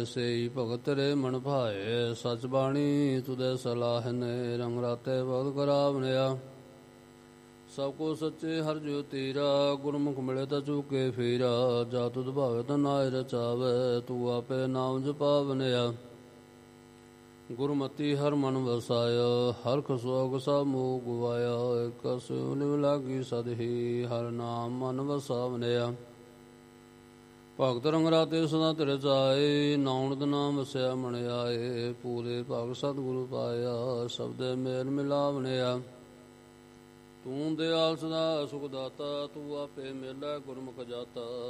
ਸਈ ਭਗਤ ਤੇਰੇ ਮਨ ਭਾਏ, ਸਚ ਬਾਣੀ ਤੁਦੇ ਸਲਾਹ ਨੇ। ਰੰਗ ਰਾਤੇ ਭਗਤ ਕਰਾਵਨਿਆ, ਸਭ ਕੋ ਸੱਚੇ ਹਰਿ ਜੋ ਤੀਰਾ। ਗੁਰਮੁਖ ਮਿਲੇ ਤਾ ਚੂਕੇ ਫੀਰਾ, ਜਾ ਤੁਧ ਭਾਵੇ ਤਾ ਨਾਇ ਰਚਾਵੇ। ਤੂੰ ਆਪੇ ਨਾਮ ਜਪਾਵਨਿਆ, ਗੁਰਮਤੀ ਹਰ ਮਨ ਵਸਾਇਆ। ਹਰਖ ਸੋਗ ਸਭ ਮੋਹ ਗਵਾਇਆ, ਇਕ ਸਿਉ ਨਿਵ ਲਾਗੀ ਸਦਹੀ। ਹਰ ਨਾਮ ਮਨ ਵਸਾਵਨਿਆ, ਭਗਤ ਰੰਗ ਰਾਤੇ ਸਦਾ ਤੇਰੇ ਚਾਏ। ਨਾਉਣ ਨਾਮ ਵਸਿਆ ਮਨ ਆਏ, ਪੂਰੇ ਭਗ ਸਤਿਗੁਰੂ ਪਾਇਆ। ਸ਼ਬਦੇ ਮੇਲ ਮਿਲਾਵਨਿਆ, ਤੂੰ ਦਿਆਲ ਸਦਾ ਸੁਖ ਦਾਤਾ। ਤੂੰ ਆਪੇ ਮੇਲਾ ਗੁਰਮੁਖ ਜਾਤਾ।